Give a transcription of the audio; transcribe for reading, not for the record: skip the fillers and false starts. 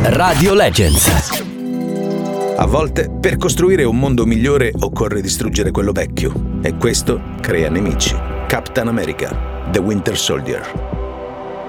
Radio Legends. A volte, per costruire un mondo migliore occorre distruggere quello vecchio, e questo crea nemici. Captain America, The Winter Soldier.